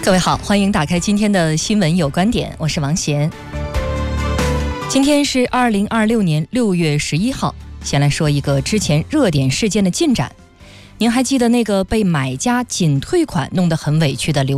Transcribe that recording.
各位好，欢迎打开今天的新闻有观点，我是王贤。今天是2026年6月11号，先来说一个之前热点事件的进展。您还记得那个被买家仅退款弄得很委屈的刘